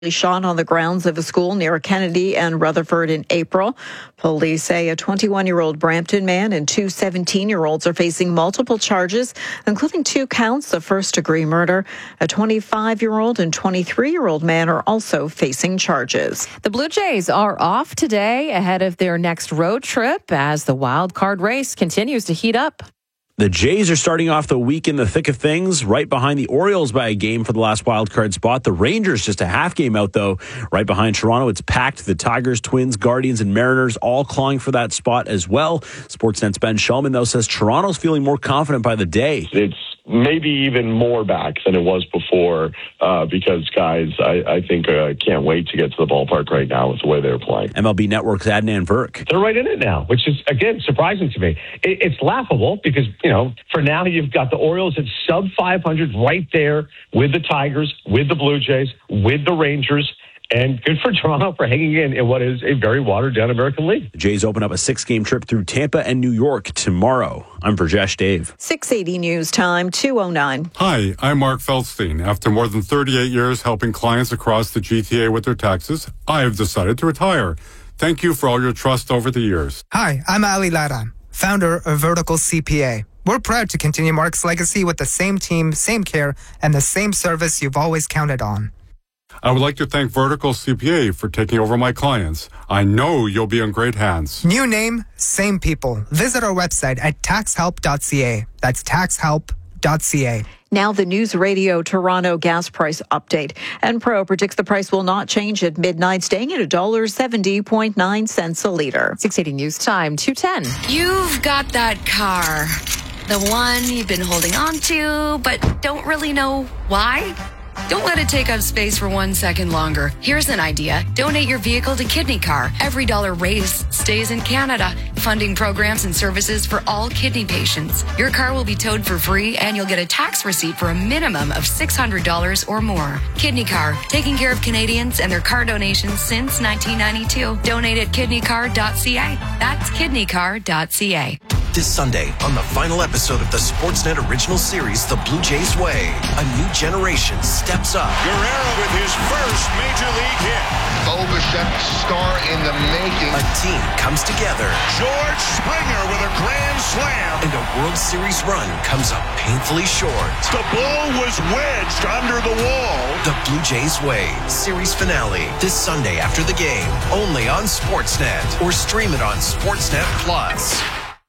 shot on the grounds of a school near Kennedy and Rutherford in April. Police say a 21-year-old Brampton man and two 17-year-olds are facing multiple charges, including 2 counts of first-degree murder. A 25-year-old and 23-year-old man are also facing charges. The Blue Jays are off today ahead of their next road trip as the wild card race continues to heat up. The Jays are starting off the week in the thick of things, right behind the Orioles by a game for the last wildcard spot. The Rangers just a half game out, though, right behind Toronto. It's packed. The Tigers, Twins, Guardians, and Mariners all clawing for that spot as well. Sportsnet's Ben Shulman, though, says Toronto's feeling more confident by the day. It's maybe even more back than it was before because guys, I think, can't wait to get to the ballpark right now with the way they're playing. MLB Network's Adnan Virk. They're right in it now, which is, again, surprising to me. It's laughable because, for now you've got the Orioles at sub 500 right there with the Tigers, with the Blue Jays, with the Rangers. And good for Toronto for hanging in what is a very watered-down American League. The Jays open up a 6-game trip through Tampa and New York tomorrow. I'm Prajesh Dave. 680 News Time, 2:09. Hi, I'm Mark Feldstein. After more than 38 years helping clients across the GTA with their taxes, I have decided to retire. Thank you for all your trust over the years. Hi, I'm Ali Lara, founder of Vertical CPA. We're proud to continue Mark's legacy with the same team, same care, and the same service you've always counted on. I would like to thank Vertical CPA for taking over my clients. I know you'll be in great hands. New name, same people. Visit our website at taxhelp.ca. That's taxhelp.ca. Now the News Radio Toronto gas price update. Enpro predicts the price will not change at midnight, staying at $1.70.9 a litre. 680 News Time, 2:10. You've got that car, the one you've been holding on to, but don't really know why. Don't let it take up space for 1 second longer. Here's an idea. Donate your vehicle to Kidney Car. Every dollar raised stays in Canada, funding programs and services for all kidney patients. Your car will be towed for free and you'll get a tax receipt for a minimum of $600 or more. Kidney Car, taking care of Canadians and their car donations since 1992. Donate at kidneycar.ca. That's kidneycar.ca. This Sunday, on the final episode of the Sportsnet original series, The Blue Jays Way, a new generation steps up. Guerrero with his first major league hit. Bo Bichette, star in the making. A team comes together. George Springer with a grand slam. And a World Series run comes up painfully short. The ball was wedged under the wall. The Blue Jays Way, series finale, this Sunday after the game, only on Sportsnet, or stream it on Sportsnet Plus.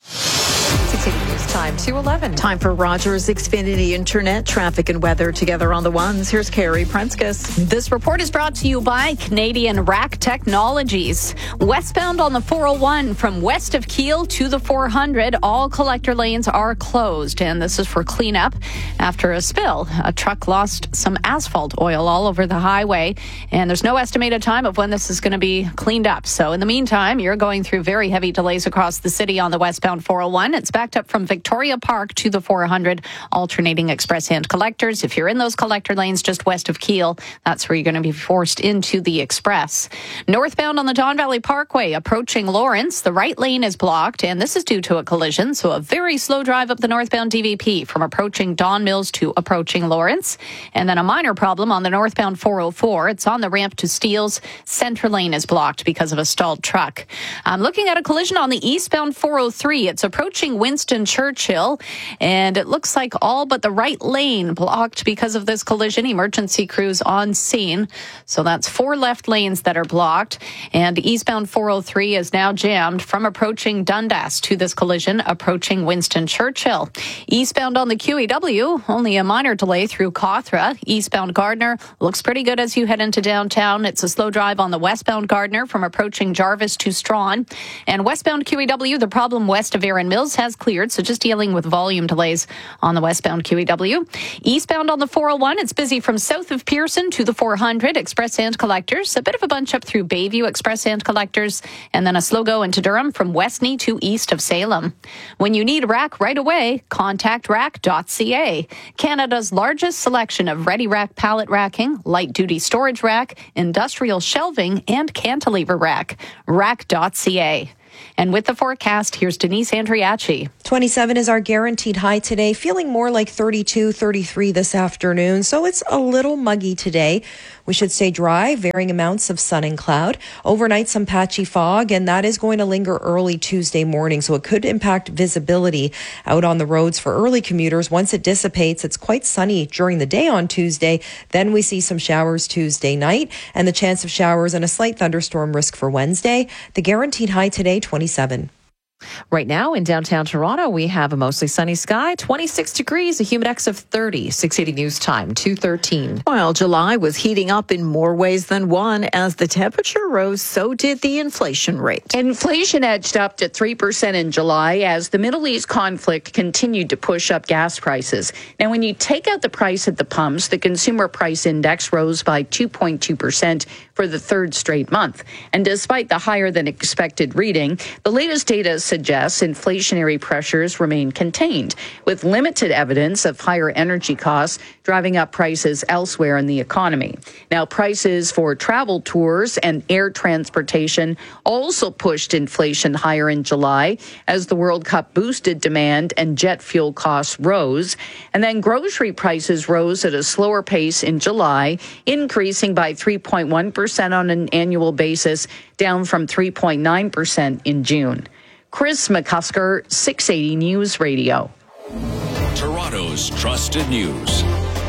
680 News Time, 2:11. Time for Rogers Xfinity Internet, traffic and weather together on the ones. Here's Carrie Prenskus. This report is brought to you by Canadian Rack Technologies. Westbound on the 401 from west of Kiel to the 400, all collector lanes are closed, and this is for cleanup after a spill. A truck lost some asphalt oil all over the highway, and there's no estimated time of when this is going to be cleaned up. So in the meantime, you're going through very heavy delays across the city on the westbound 401. It's backed up from Victoria Park to the 400, alternating express and collectors. If you're in those collector lanes just west of Kiel, that's where you're going to be forced into the express. Northbound on the Don Valley Parkway, approaching Lawrence, the right lane is blocked, and this is due to a collision, so a very slow drive up the northbound DVP from approaching Don Mills to approaching Lawrence. And then a minor problem on the northbound 404. It's on the ramp to Steeles. Center lane is blocked because of a stalled truck. I'm looking at a collision on the eastbound 403. It's approaching Winston Churchill, and it looks like all but the right lane blocked because of this collision. Emergency crews on scene. So that's 4 left lanes that are blocked, and eastbound 403 is now jammed from approaching Dundas to this collision, approaching Winston Churchill. Eastbound on the QEW, only a minor delay through Cawthra. Eastbound Gardner looks pretty good as you head into downtown. It's a slow drive on the westbound Gardner from approaching Jarvis to Strawn. And westbound QEW, the problem west of Erin Mills has cleared, so just dealing with volume delays on the westbound QEW. Eastbound on the 401, it's busy from south of Pearson to the 400, express and collectors. A bit of a bunch up through Bayview, express and collectors, and then a slow go into Durham from Westney to east of Salem. When you need rack right away, contact rack.ca. Canada's largest selection of ready rack pallet racking, light duty storage rack, industrial shelving, and cantilever rack. Rack.ca. And with the forecast, here's Denise Andriachi. 27 is our guaranteed high today, feeling more like 32, 33 this afternoon. So it's a little muggy today. We should stay dry, varying amounts of sun and cloud. Overnight, some patchy fog, and that is going to linger early Tuesday morning, so it could impact visibility out on the roads for early commuters. Once it dissipates, it's quite sunny during the day on Tuesday. Then we see some showers Tuesday night, and the chance of showers and a slight thunderstorm risk for Wednesday. The guaranteed high today, 27. Right now in downtown Toronto, we have a mostly sunny sky, 26 degrees, a humidex of 30. 680 News Time, 2:13. While July was heating up in more ways than one, as the temperature rose, so did the inflation rate. Inflation edged up to 3% in July as the Middle East conflict continued to push up gas prices. Now, when you take out the price at the pumps, the consumer price index rose by 2.2% for the third straight month. And despite the higher than expected reading, the latest data suggests inflationary pressures remain contained, with limited evidence of higher energy costs driving up prices elsewhere in the economy. Now, prices for travel tours and air transportation also pushed inflation higher in July as the World Cup boosted demand and jet fuel costs rose. And then grocery prices rose at a slower pace in July, increasing by 3.1% on an annual basis, down from 3.9% in June. Chris McCusker, 680 News Radio. Toronto's trusted news.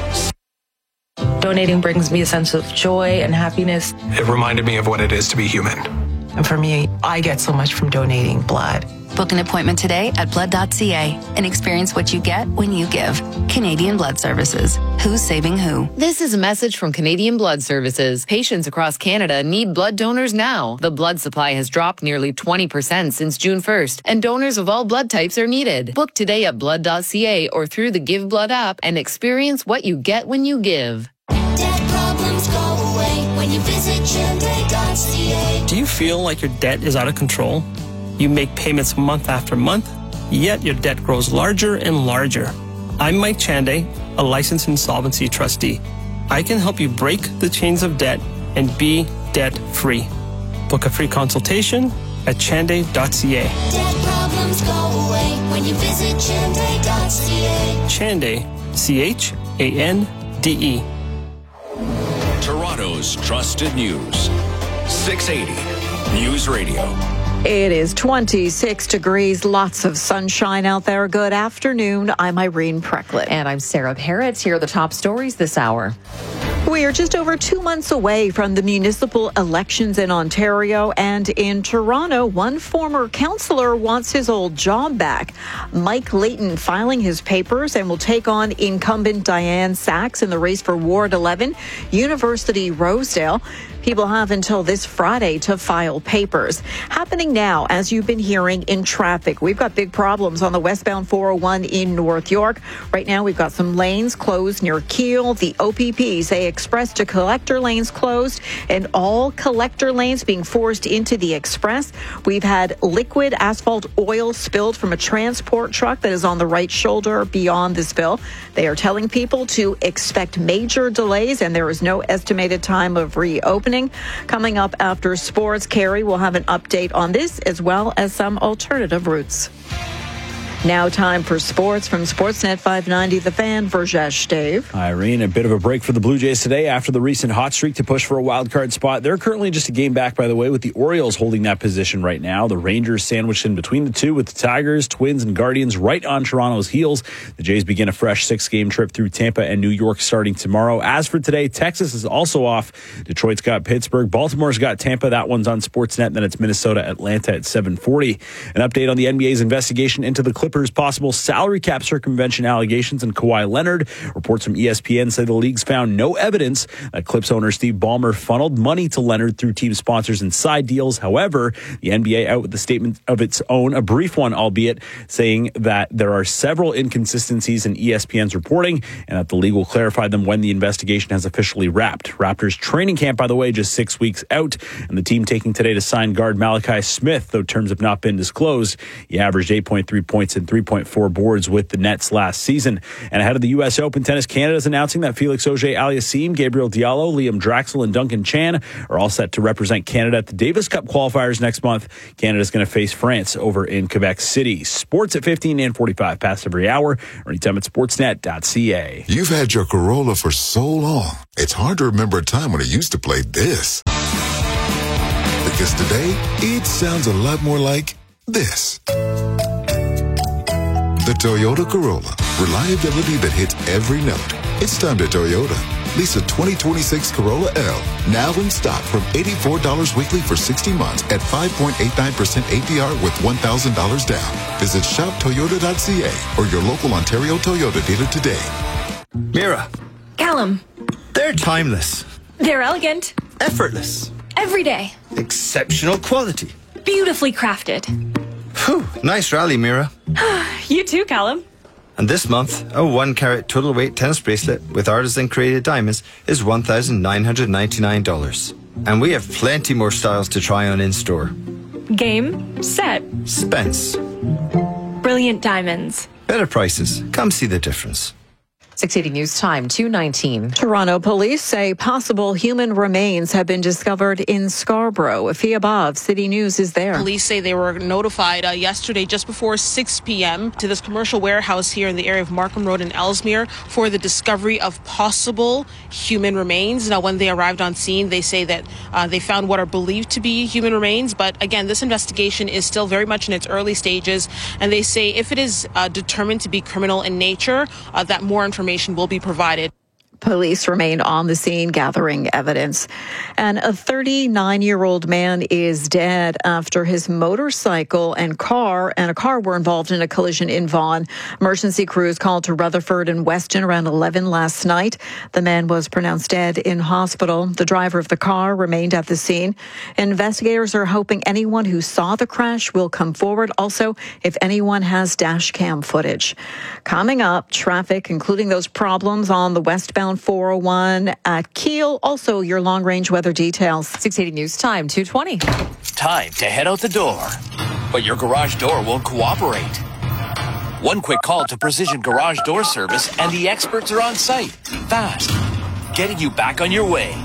Donating brings me a sense of joy and happiness. It reminded me of what it is to be human. And for me, I get so much from donating blood. Book an appointment today at blood.ca and experience what you get when you give. Canadian Blood Services. Who's saving who? This is a message from Canadian Blood Services. Patients across Canada need blood donors now. The blood supply has dropped nearly 20% since June 1st, and donors of all blood types are needed. Book today at blood.ca or through the Give Blood app and experience what you get when you give. Debt problems go away when you visit Chande.ca. Do you feel like your debt is out of control? You make payments month after month, yet your debt grows larger and larger. I'm Mike Chande, a licensed insolvency trustee. I can help you break the chains of debt and be debt-free. Book a free consultation at chande.ca. Debt problems go away when you visit Chande.ca. Chande, C-H-A-N-D-E. Toronto's trusted news. 680 News Radio. It is 26 degrees, lots of sunshine out there. Good afternoon. I'm Irene Precklett. And I'm Sarah Parrott. Here are the top stories this hour. We are just over 2 months away from the municipal elections in Ontario, and in Toronto, one former councillor wants his old job back. Mike Layton filing his papers and will take on incumbent Diane Sachs in the race for Ward 11, University Rosedale. People have until this Friday to file papers. Happening now, as you've been hearing in traffic, we've got big problems on the westbound 401 in North York. Right now, we've got some lanes closed near Keele. The OPP say express to collector lanes closed and all collector lanes being forced into the express. We've had liquid asphalt oil spilled from a transport truck that is on the right shoulder beyond the spill. They are telling people to expect major delays, and there is no estimated time of reopening. Coming up after sports, Carrie will have an update on this as well as some alternative routes. Now time for sports from Sportsnet 590, The Fan, Verjesh Dave. Irene, a bit of a break for the Blue Jays today after the recent hot streak to push for a wild card spot. They're currently just a game back, by the way, with the Orioles holding that position right now. The Rangers sandwiched in between the two with the Tigers, Twins, and Guardians right on Toronto's heels. The Jays begin a fresh 6-game trip through Tampa and New York starting tomorrow. As for today, Texas is also off. Detroit's got Pittsburgh. Baltimore's got Tampa. That one's on Sportsnet. Then it's Minnesota, Atlanta at 7:40. An update on the NBA's investigation into the Clippers' possible salary cap circumvention allegations and Kawhi Leonard. Reports from ESPN say the league's found no evidence that Clips owner Steve Ballmer funneled money to Leonard through team sponsors and side deals. However, the NBA out with a statement of its own, a brief one albeit, saying that there are several inconsistencies in ESPN's reporting and that the league will clarify them when the investigation has officially wrapped. Raptors training camp, by the way, just 6 weeks out, and the team taking today to sign guard Malachi Smith, though terms have not been disclosed. He averaged 8.3 points in and 3.4 boards with the Nets last season. And ahead of the U.S. Open, Tennis Canada is announcing that Felix Auger-Aliassime, Gabriel Diallo, Liam Draxl, and Duncan Chan are all set to represent Canada at the Davis Cup qualifiers next month. Canada's going to face France over in Quebec City. Sports at 15 and 45 past every hour, or anytime at sportsnet.ca. You've had your Corolla for so long, it's hard to remember a time when it used to play this. Because today, it sounds a lot more like this. The Toyota Corolla. Reliability that hits every note. It's time to Toyota. Lease a 2026 Corolla L. Now in stock from $84 weekly for 60 months at 5.89% APR with $1,000 down. Visit shoptoyota.ca or your local Ontario Toyota dealer today. Mira. Callum. They're timeless. They're elegant. Effortless. Every day. Exceptional quality. Beautifully crafted. Whew, nice rally, Mira. You too, Callum. And this month, a 1-carat total weight tennis bracelet with artisan-created diamonds is $1,999. And we have plenty more styles to try on in-store. Game, set. Spence. Brilliant diamonds. Better prices. Come see the difference. 680 News Time, 2:19. Toronto police say possible human remains have been discovered in Scarborough. Afia Bob, City News is there. Police say they were notified yesterday just before 6 p.m. to this commercial warehouse here in the area of Markham Road in Ellesmere for the discovery of possible human remains. Now, when they arrived on scene, they say that they found what are believed to be human remains. But again, this investigation is still very much in its early stages. And they say if it is determined to be criminal in nature, that more information will be provided. Police remain on the scene gathering evidence. And a 39-year-old man is dead after his motorcycle and a car were involved in a collision in Vaughan. Emergency crews called to Rutherford and Weston around 11 last night. The man was pronounced dead in hospital. The driver of the car remained at the scene. Investigators are hoping anyone who saw the crash will come forward. Also, if anyone has dash cam footage. Coming up, traffic, including those problems on the westbound 401 at Kiel. Also, your long-range weather details. 680 News Time, 2:20. Time to head out the door. But your garage door won't cooperate. One quick call to Precision Garage Door Service and the experts are on site. Fast. Getting you back on your way.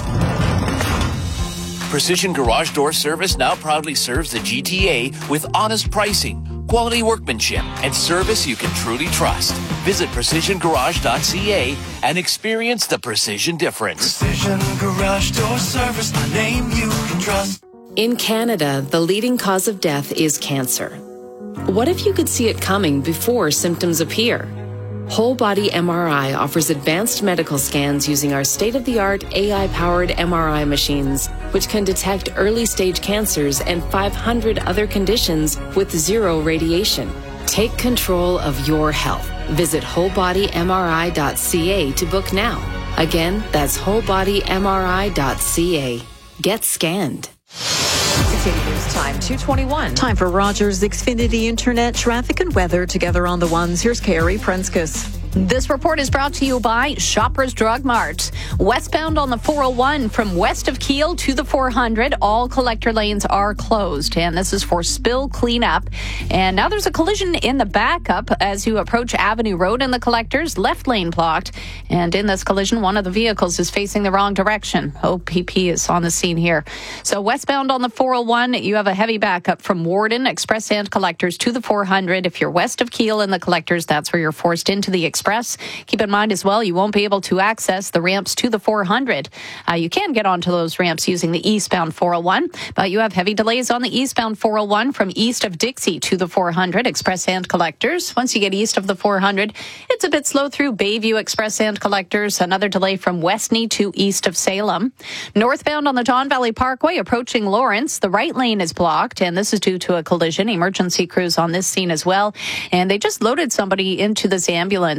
Precision Garage Door Service now proudly serves the GTA with honest pricing, quality workmanship, and service you can truly trust. Visit precisiongarage.ca and experience the precision difference. Precision Garage Door Service, the name you can trust. In Canada, the leading cause of death is cancer. What if you could see it coming before symptoms appear? Whole Body MRI offers advanced medical scans using our state-of-the-art AI-powered MRI machines, which can detect early-stage cancers and 500 other conditions with zero radiation. Take control of your health. Visit wholebodymri.ca to book now. Again, that's wholebodymri.ca. Get scanned. 680 News Time, 2:21. Time for Rogers Xfinity Internet traffic and weather together on the ones. Here's Carrie Prenskus. This report is brought to you by Shoppers Drug Mart. Westbound on the 401 from west of Kiel to the 400, all collector lanes are closed. And this is for spill cleanup. And now there's a collision in the backup as you approach Avenue Road and the collector's left lane blocked. And in this collision, one of the vehicles is facing the wrong direction. OPP is on the scene here. So westbound on the 401, you have a heavy backup from Warden, Express and Collectors to the 400. If you're west of Kiel and the collectors, that's where you're forced into the Express. Keep in mind as well, you won't be able to access the ramps to the 400. You can get onto those ramps using the eastbound 401, but you have heavy delays on the eastbound 401 from east of Dixie to the 400, Express and Collectors. Once you get east of the 400, it's a bit slow through Bayview, Express and Collectors. Another delay from Westney to east of Salem. Northbound on the Don Valley Parkway approaching Lawrence, the right lane is blocked, and this is due to a collision. Emergency crews on this scene as well, and they just loaded somebody into this ambulance.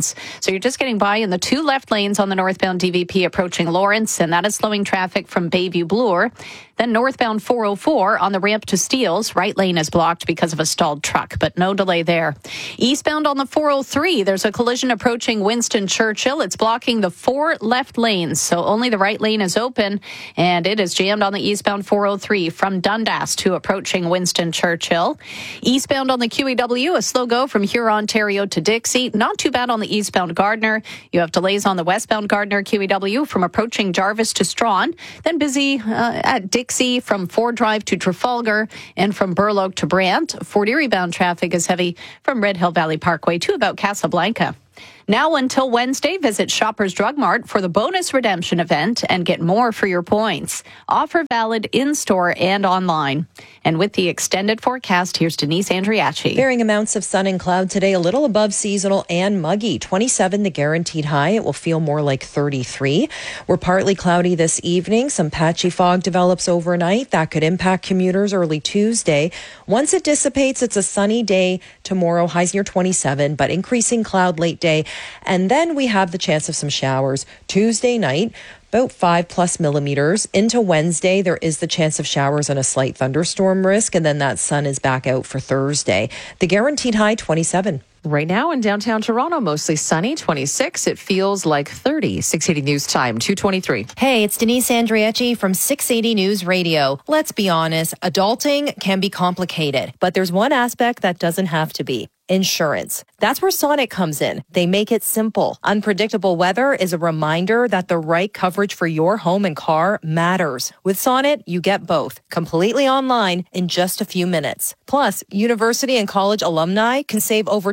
lanes. So you're just getting by in the 2 left lanes on the northbound DVP approaching Lawrence, and that is slowing traffic from Bayview Bloor. Then northbound 404 on the ramp to Steeles, right lane is blocked because of a stalled truck, but no delay there. Eastbound on the 403, there's a collision approaching Winston Churchill. It's blocking the 4 left lanes, so only the right lane is open, and it is jammed on the eastbound 403 from Dundas to approaching Winston Churchill. Eastbound on the QEW, a slow go from Huron, Ontario to Dixie. Not too bad on the eastbound Gardner. You have delays on the westbound Gardner QEW from approaching Jarvis to Strawn. Then busy at Dixie from Ford Drive to Trafalgar and from Burloak to Brant. Fort Erie bound traffic is heavy from Red Hill Valley Parkway to about Casablanca. Now until Wednesday, visit Shoppers Drug Mart for the bonus redemption event and get more for your points. Offer valid in-store and online. And with the extended forecast, here's Denise Andriachi. Varying amounts of sun and cloud today, a little above seasonal and muggy. 27 the guaranteed high. It will feel more like 33. We're partly cloudy this evening. Some patchy fog develops overnight. That could impact commuters early Tuesday. Once it dissipates, it's a sunny day tomorrow. Highs near 27, but increasing cloud late day. And then we have the chance of some showers Tuesday night, about 5+ millimeters. Into Wednesday, there is the chance of showers and a slight thunderstorm risk. And then that sun is back out for Thursday. The guaranteed high, 27. Right now in downtown Toronto, mostly sunny, 26. It feels like 30. 680 News Time, 2:23. Hey, it's Denise Andriachi from 680 News Radio. Let's be honest, adulting can be complicated, but there's one aspect that doesn't have to be. Insurance. That's where Sonnet comes in. They make it simple. Unpredictable weather is a reminder that the right coverage for your home and car matters. With Sonnet, you get both, completely online in just a few minutes. Plus, university and college alumni can save over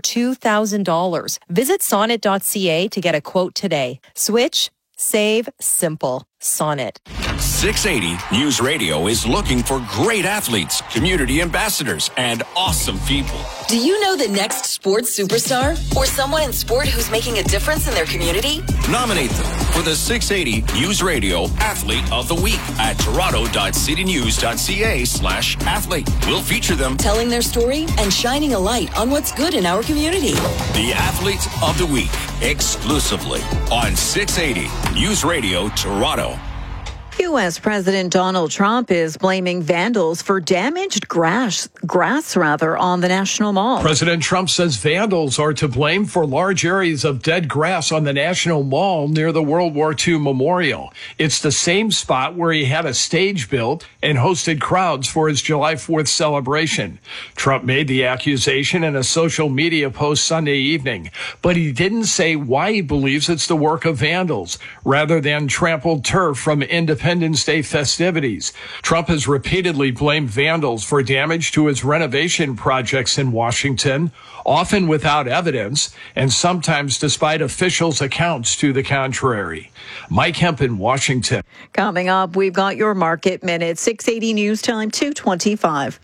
$2,000. Visit sonnet.ca to get a quote today. Switch, save, simple. Sonnet. 680 News Radio is looking for great athletes, community ambassadors, and awesome people. Do you know the next sports superstar or someone in sport who's making a difference in their community? Nominate them for the 680 News Radio Athlete of the Week at toronto.citynews.ca/athlete. We'll feature them telling their story and shining a light on what's good in our community. The Athlete of the Week, exclusively on 680 News Radio Toronto. U.S. President Donald Trump is blaming vandals for damaged grass on the National Mall. President Trump says vandals are to blame for large areas of dead grass on the National Mall near the World War II Memorial. It's the same spot where he had a stage built and hosted crowds for his July 4th celebration. Trump made the accusation in a social media post Sunday evening, but he didn't say why he believes it's the work of vandals rather than trampled turf from Independence Day festivities. Trump has repeatedly blamed vandals for damage to his renovation projects in Washington, often without evidence, and sometimes despite officials' accounts to the contrary. Mike Hemp in Washington. Coming up, we've got your Market Minute, 680 News Time, 2:25.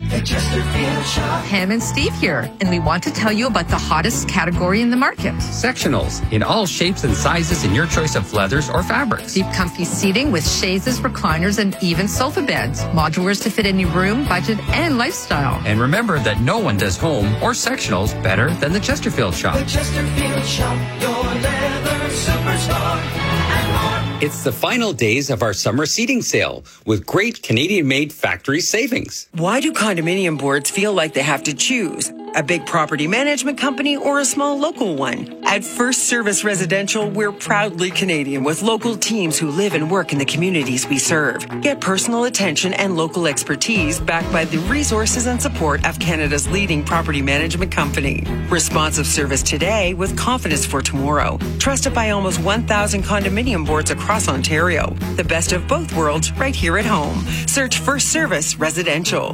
Pam and Steve here, and we want to tell you about the hottest category in the market. Sectionals in all shapes and sizes in your choice of leathers or fabrics. Deep, comfy seating with chaises, recliners, and even sofa beds. Modulars to fit any room, budget, and lifestyle. And remember that no one does home or sectionals better than the Chesterfield Shop. The Chesterfield Shop, your leather superstar. It's the final days of our summer seating sale with great Canadian-made factory savings. Why do condominium boards feel like they have to choose? A big property management company or a small local one? At First Service Residential, we're proudly Canadian with local teams who live and work in the communities we serve. Get personal attention and local expertise backed by the resources and support of Canada's leading property management company. Responsive service today with confidence for tomorrow. Trusted by almost 1,000 condominium boards across Ontario. The best of both worlds right here at home. Search First Service Residential.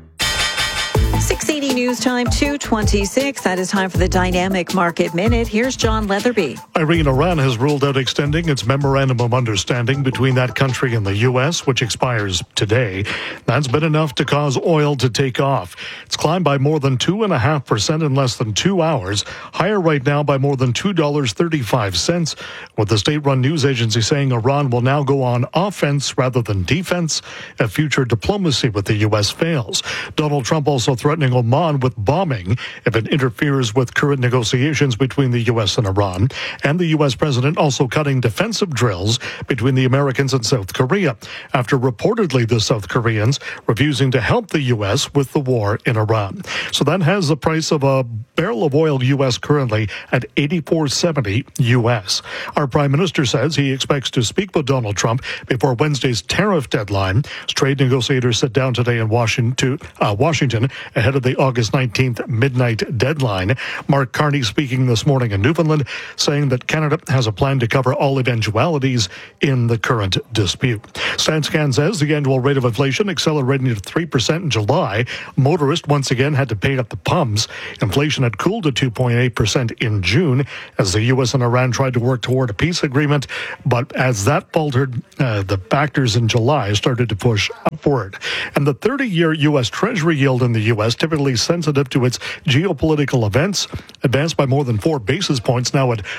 680 News Time, 2:26. That is time for the Dynamic Market Minute. Here's John Leatherby. Iran has ruled out extending its memorandum of understanding between that country and the U.S., which expires today. That's been enough to cause oil to take off. It's climbed by more than 2.5% in less than 2 hours, higher right now by more than $2.35, with the state-run news agency saying Iran will now go on offense rather than defense if future diplomacy with the U.S. fails. Donald Trump also threatened threatening Oman with bombing if it interferes with current negotiations between the U.S. and Iran. And the U.S. president also cutting defensive drills between the Americans and South Korea after reportedly the South Koreans refusing to help the U.S. with the war in Iran. So that has the price of a barrel of oil U.S. currently at $84.70 U.S. Our prime minister says he expects to speak with Donald Trump before Wednesday's tariff deadline. Trade negotiators sit down today in Washington ahead of the August 19th midnight deadline. Mark Carney speaking this morning in Newfoundland, saying that Canada has a plan to cover all eventualities in the current dispute. StatsCan says the annual rate of inflation accelerating to 3% in July. Motorists once again had to pay at the pumps. Inflation had cooled to 2.8% in June as the U.S. and Iran tried to work toward a peace agreement. But as that faltered, the factors in July started to push upward. And the 30-year U.S. Treasury yield in the U.S., typically sensitive to its geopolitical events, advanced by more than 4 basis points, now at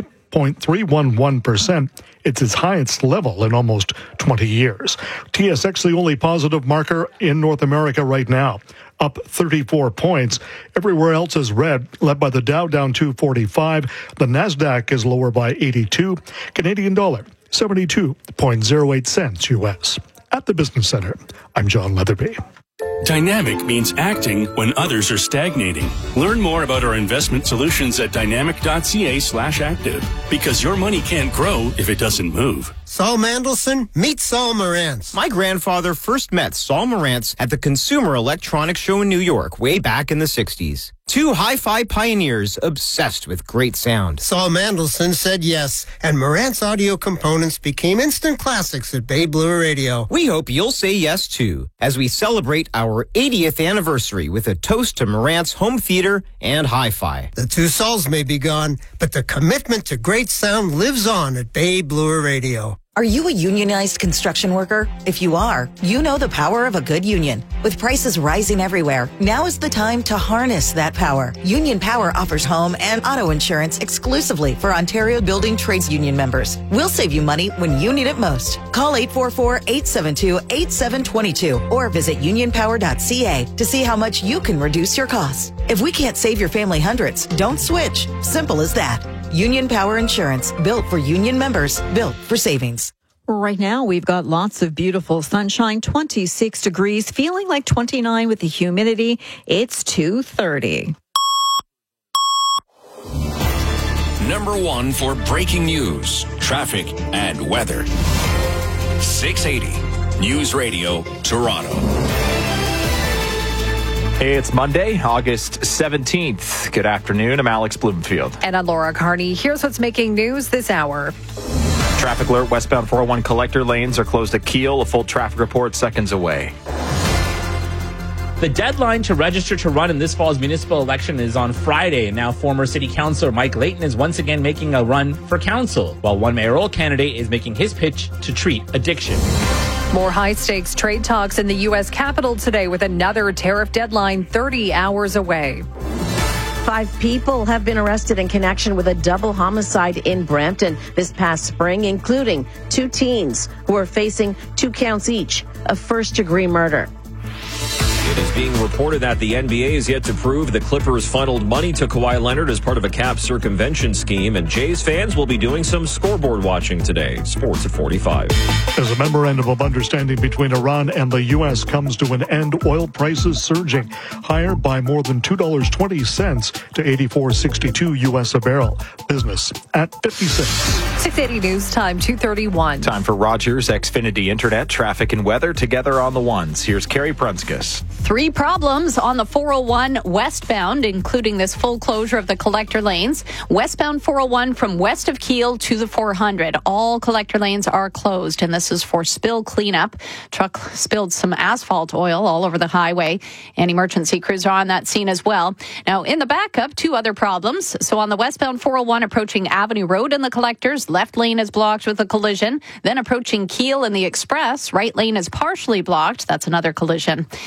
5.311%. It's its highest level in almost 20 years. TSX, the only positive marker in North America right now, up 34 points. Everywhere else is red, led by the Dow down 245. The NASDAQ is lower by 82. Canadian dollar, 72.08 cents U.S. At the Business Center, I'm John Leatherby. Dynamic means acting when others are stagnating. Learn more about our investment solutions at dynamic.ca/active, because your money can't grow if it doesn't move. Saul Mandelson, meet Saul Morantz. My grandfather first met Saul Morantz at the Consumer Electronics Show in New York way back in the 60s. Two hi-fi pioneers obsessed with great sound. Saul Mandelson said yes, and Morantz audio components became instant classics at Bay Blue Radio. We hope you'll say yes, too, as we celebrate our 80th anniversary with a toast to Morantz home theater and hi-fi. The two Sauls may be gone, but the commitment to great sound lives on at Bay Blue Radio. Are you a unionized construction worker? If you are, you know the power of a good union. With prices rising everywhere, now is the time to harness that power. Union Power offers home and auto insurance exclusively for Ontario Building Trades Union members. We'll save you money when you need it most. Call 844-872-8722 or visit unionpower.ca to see how much you can reduce your costs. If we can't save your family hundreds, don't switch. Simple as that. Union Power Insurance, built for union members, built for savings. Right now, we've got lots of beautiful sunshine, 26 degrees, feeling like 29 with the humidity. It's 2:30. Number 1 for breaking news, traffic, and weather. 680 News Radio, Toronto. Hey, it's Monday, August 17th. Good afternoon. I'm Alex Bloomfield. And I'm Laura Carney. Here's what's making news this hour. Traffic alert, westbound 401 collector lanes are closed at Kiel. A full traffic report seconds away. The deadline to register to run in this fall's municipal election is on Friday, and now former city councilor Mike Layton is once again making a run for council, while one mayoral candidate is making his pitch to treat addiction. More high-stakes trade talks in the U.S. Capitol today with another tariff deadline 30 hours away. 5 people have been arrested in connection with a double homicide in Brampton this past spring, including 2 teens who are facing 2 counts each of first-degree murder. It is being reported that the NBA is yet to prove the Clippers funneled money to Kawhi Leonard as part of a cap circumvention scheme, and Jays fans will be doing some scoreboard watching today. Sports at 45. As a memorandum of understanding between Iran and the U.S. comes to an end, oil prices surging higher by more than $2.20 to $84.62 U.S. a barrel. Business at 56. 680 News Time, 2:31. Time for Rogers Xfinity Internet, traffic and weather together on the ones. Here's Carrie Prunskis. 3 problems on the 401 westbound, including this full closure of the collector lanes. Westbound 401 from west of Kiel to the 400. All collector lanes are closed, and this is for spill cleanup. Truck spilled some asphalt oil all over the highway, and emergency crews are on that scene as well. Now, in the backup, 2 other problems. So on the westbound 401 approaching Avenue Road in the collectors, left lane is blocked with a collision. Then approaching Kiel in the express, right lane is partially blocked. That's another collision. And then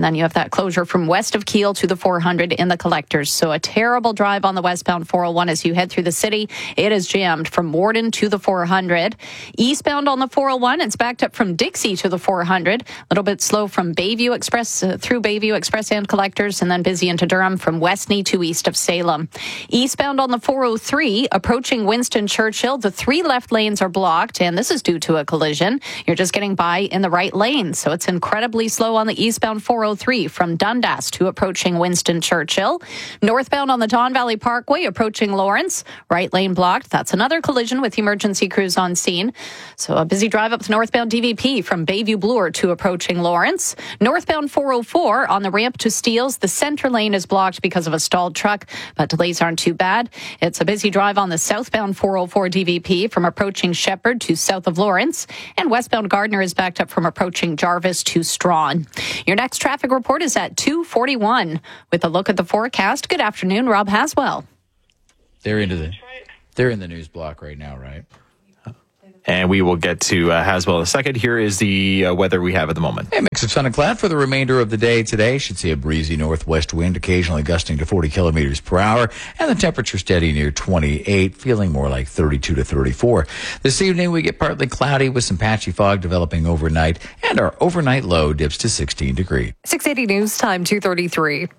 then you have that closure from west of Kiel to the 400 in the collectors. So a terrible drive on the westbound 401 as you head through the city. It is jammed from Morden to the 400. Eastbound on the 401, it's backed up from Dixie to the 400. A little bit slow from Bayview Express through Bayview Express and collectors, and then busy into Durham from Westney to east of Salem. Eastbound on the 403, approaching Winston Churchill, the 3 left lanes are blocked, and this is due to a collision. You're just getting by in the right lane, so it's incredibly slow on the eastbound 403 from Dundas to approaching Winston Churchill. Northbound on the Don Valley Parkway, approaching Lawrence, right lane blocked. That's another collision with emergency crews on scene. So a busy drive up to northbound DVP from Bayview Bloor to approaching Lawrence. Northbound 404 on the ramp to Steeles, the center lane is blocked because of a stalled truck, but delays aren't too bad. It's a busy drive on the southbound 404 DVP from approaching Shepherd to south of Lawrence, and westbound Gardner is backed up from approaching Jarvis to Strawn. Your next traffic report is at 2:41. With a look at the forecast, good afternoon, Rob Haswell. They're in the news block right now, right? And we will get to Haswell in a second. Here is the weather we have at the moment. A mix of sun and cloud for the remainder of the day today. Should see a breezy northwest wind, occasionally gusting to 40 kilometers per hour, and the temperature steady near 28, feeling more like 32 to 34. This evening, we get partly cloudy with some patchy fog developing overnight, and our overnight low dips to 16 degrees. 680 News Time, 2:33.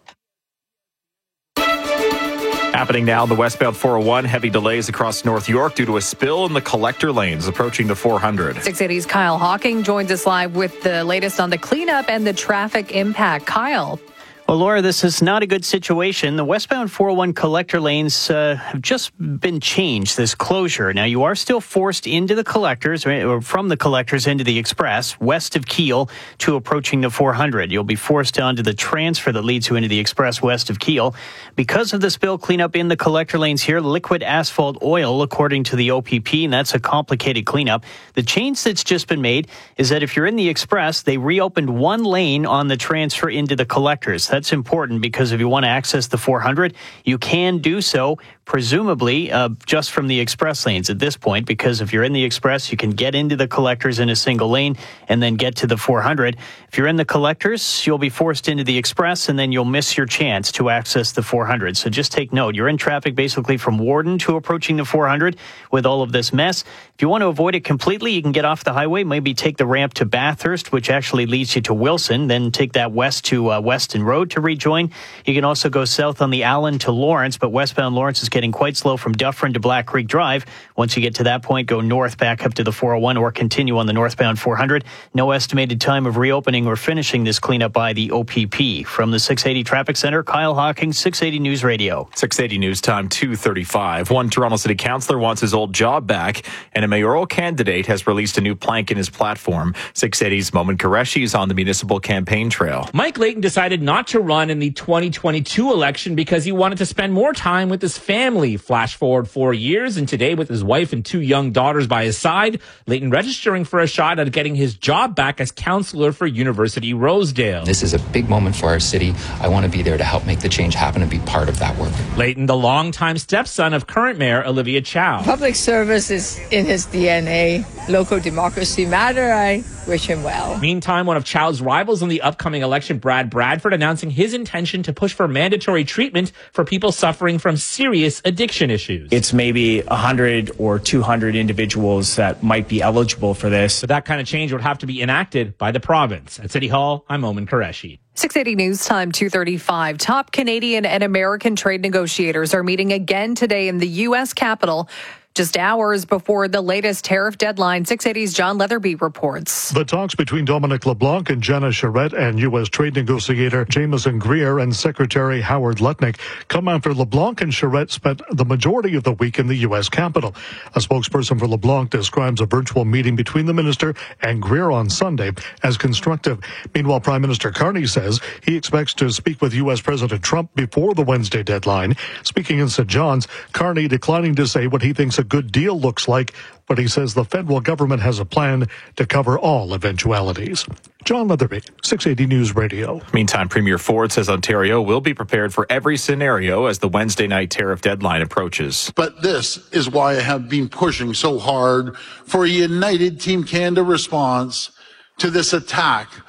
Happening now on the westbound 401, heavy delays across North York due to a spill in the collector lanes approaching the 400. 680's Kyle Hawking joins us live with the latest on the cleanup and the traffic impact. Kyle. Well, Laura, this is not a good situation. The westbound 401 collector lanes have just been changed, this closure. Now, you are still forced into the collectors, or from the collectors into the express, west of Kiel to approaching the 400. You'll be forced onto the transfer that leads you into the express west of Kiel. Because of the spill cleanup in the collector lanes here, liquid asphalt oil, according to the OPP, and that's a complicated cleanup. The change that's just been made is that if you're in the express, they reopened one lane on the transfer into the collectors. That's important because if you want to access the 400, you can do so, presumably just from the express lanes at this point, because if you're in the express, you can get into the collectors in a single lane and then get to the 400. If you're in the collectors, you'll be forced into the express and then you'll miss your chance to access the 400. So just take note. You're in traffic basically from Warden to approaching the 400 with all of this mess. If you want to avoid it completely, you can get off the highway, maybe take the ramp to Bathurst, which actually leads you to Wilson, then take that west to Weston Road to rejoin. You can also go south on the Allen to Lawrence, but westbound Lawrence is getting quite slow from Dufferin to Black Creek Drive. Once you get to that point, go north back up to the 401 or continue on the northbound 400. No estimated time of reopening or finishing this cleanup by the OPP. From the 680 Traffic Center, Kyle Hawking, 680 News Radio. 680 News Time, 2:35. One Toronto City Councillor wants his old job back, and a mayoral candidate has released a new plank in his platform. 680's Momin Qureshi is on the municipal campaign trail. Mike Layton decided not to run in the 2022 election because he wanted to spend more time with his family. Flash forward 4 years, and today with his wife and 2 young daughters by his side, Layton registering for a shot at getting his job back as councillor for University Rosedale. This is a big moment for our city. I want to be there to help make the change happen and be part of that work. Layton, the longtime stepson of current mayor Olivia Chow. Public service is in his DNA. Local democracy matter. I wish him well. Meantime, one of Chow's rivals in the upcoming election, Brad Bradford, announcing his intention to push for mandatory treatment for people suffering from serious addiction issues. It's maybe 100 or 200 individuals that might be eligible for this. But that kind of change would have to be enacted by the province. At City Hall, I'm Momin Qureshi. 680 News Time, 2:35. Top Canadian and American trade negotiators are meeting again today in the U.S. Capitol, just hours before the latest tariff deadline. 680's John Leatherby reports. The talks between Dominic LeBlanc and Jana Charette and U.S. trade negotiator Jameson Greer and Secretary Howard Lutnick come after LeBlanc and Charette spent the majority of the week in the U.S. Capitol. A spokesperson for LeBlanc describes a virtual meeting between the minister and Greer on Sunday as constructive. Meanwhile, Prime Minister Carney says he expects to speak with U.S. President Trump before the Wednesday deadline. Speaking in St. John's, Carney declining to say what he thinks a good deal looks like, but he says the federal government has a plan to cover all eventualities. John Leatherby, 680 News Radio. Meantime, Premier Ford says Ontario will be prepared for every scenario as the Wednesday night tariff deadline approaches. But this is why I have been pushing so hard for a united Team Canada response to this attack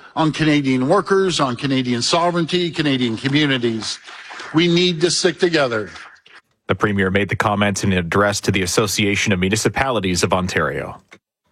on Canadian workers, on Canadian sovereignty, Canadian communities. We need to stick together. The Premier made the comments in an address to the Association of Municipalities of Ontario.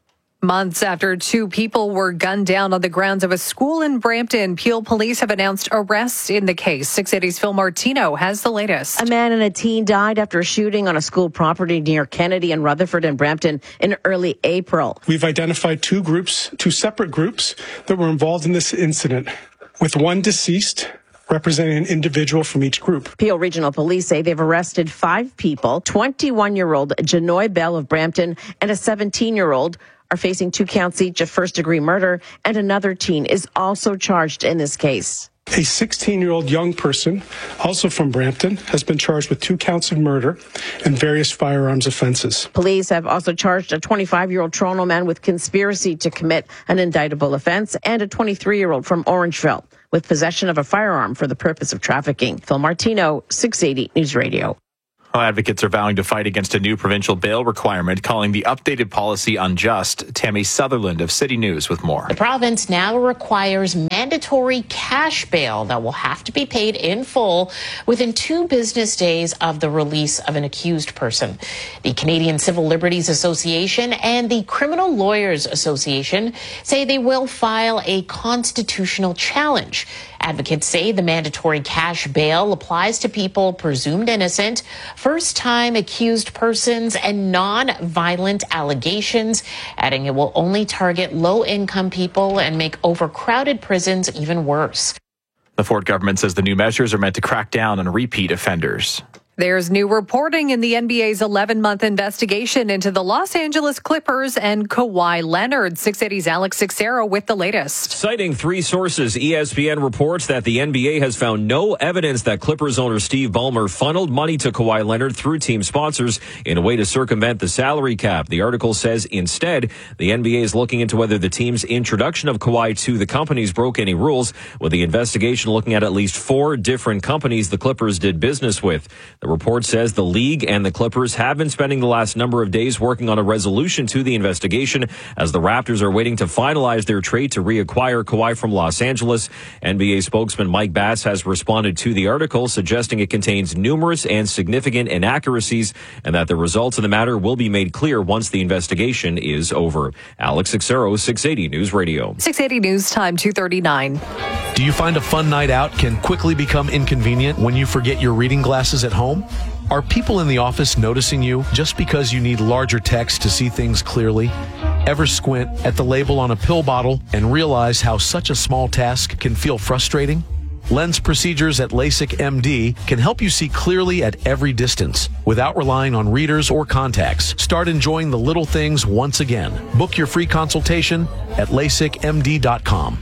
Months after 2 people were gunned down on the grounds of a school in Brampton, Peel police have announced arrests in the case. 680's Phil Martino has the latest. A man and a teen died after a shooting on a school property near Kennedy and Rutherford in Brampton in early April. We've identified 2 separate groups that were involved in this incident, with one deceased representing an individual from each group. Peel Regional Police say they've arrested 5 people, 21-year-old Janoy Bell of Brampton and a 17-year-old are facing 2 counts each of first-degree murder, and another teen is also charged in this case. A 16-year-old young person, also from Brampton, has been charged with 2 counts of murder and various firearms offenses. Police have also charged a 25-year-old Toronto man with conspiracy to commit an indictable offense and a 23-year-old from Orangeville with possession of a firearm for the purpose of trafficking. Phil Martino, 680 News Radio. Advocates are vowing to fight against a new provincial bail requirement, calling the updated policy unjust. Tammy Sutherland of City News with more. The province now requires mandatory cash bail that will have to be paid in full within 2 business days of the release of an accused person. The Canadian Civil Liberties Association and the Criminal Lawyers Association say they will file a constitutional challenge. Advocates say the mandatory cash bail applies to people presumed innocent, first-time accused persons, and non-violent allegations, adding it will only target low-income people and make overcrowded prisons even worse. The Ford government says the new measures are meant to crack down on repeat offenders. There's new reporting in the NBA's 11-month investigation into the Los Angeles Clippers and Kawhi Leonard. 680's Alex Sixero with the latest. Citing 3 sources, ESPN reports that the NBA has found no evidence that Clippers owner Steve Ballmer funneled money to Kawhi Leonard through team sponsors in a way to circumvent the salary cap. The article says instead, the NBA is looking into whether the team's introduction of Kawhi to the companies broke any rules, with the investigation looking at least 4 different companies the Clippers did business with. The report says the league and the Clippers have been spending the last number of days working on a resolution to the investigation as the Raptors are waiting to finalize their trade to reacquire Kawhi from Los Angeles. NBA spokesman Mike Bass has responded to the article, suggesting it contains numerous and significant inaccuracies and that the results of the matter will be made clear once the investigation is over. Alex Sixero, 680 News Radio. 680 News Time, 2:39. Do you find a fun night out can quickly become inconvenient when you forget your reading glasses at home? Are people in the office noticing you just because you need larger text to see things clearly? Ever squint at the label on a pill bottle and realize how such a small task can feel frustrating? Lens procedures at LASIK MD can help you see clearly at every distance without relying on readers or contacts. Start enjoying the little things once again. Book your free consultation at LASIKMD.com.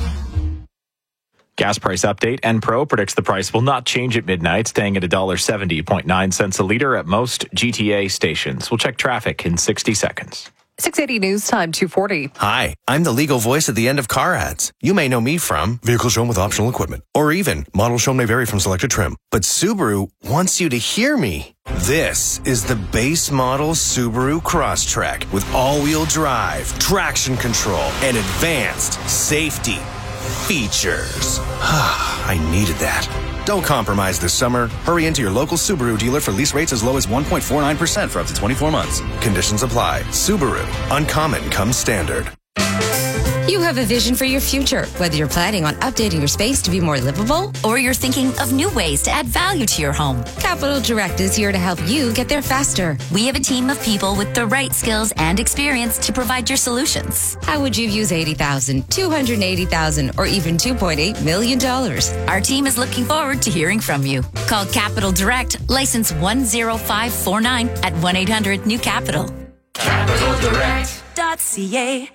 Gas price update. Enpro predicts the price will not change at midnight, staying at $1.70.9 a liter at most GTA stations. We'll check traffic in 60 seconds. 680 News Time, 2:40. Hi, I'm the legal voice at the end of car ads. You may know me from vehicles shown with optional equipment, or even models shown may vary from selected trim. But Subaru wants you to hear me. This is the base model Subaru Crosstrek with all-wheel drive, traction control, and advanced safety features. I needed that. Don't compromise this summer. Hurry into your local Subaru dealer for lease rates as low as 1.49% for up to 24 months. Conditions apply. Subaru. Uncommon comes standard. You have a vision for your future, whether you're planning on updating your space to be more livable or you're thinking of new ways to add value to your home. Capital Direct is here to help you get there faster. We have a team of people with the right skills and experience to provide your solutions. How would you use $80,000, $280,000, or even $2.8 million? Our team is looking forward to hearing from you. Call Capital Direct, license 10549 at 1-800-NEW-CAPITAL. CapitalDirect.ca.